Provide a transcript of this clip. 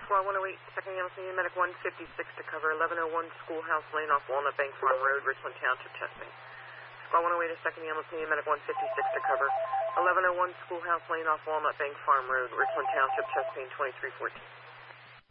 Squad 108, Second Ambulance Unit Medic 156 to cover 1101 Schoolhouse Lane off Walnut Bank Farm Road, Richland Township, Chesapeake. Squad 108 to Second Ambulance Unit Medic 156 to cover 1101 Schoolhouse Lane off Walnut Bank Farm Road, Richland Township, Chesapeake 2314.